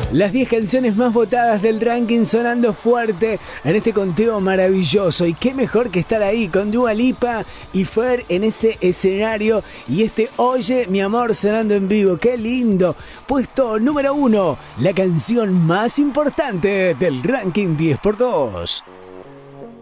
Las 10 canciones más votadas del ranking sonando fuerte en este conteo maravilloso. Y qué mejor que estar ahí con Dua Lipa y Fer en ese escenario. Y este Oye mi amor sonando en vivo. ¡Qué lindo! Puesto número 1, la canción más importante del ranking 10x2.